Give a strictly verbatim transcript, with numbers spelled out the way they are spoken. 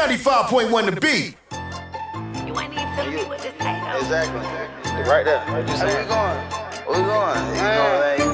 ninety-five point one The Beat. You ain't even telling me what to say, though. Exactly. Right there. Right there. Where we going? Where we going? You know what I mean?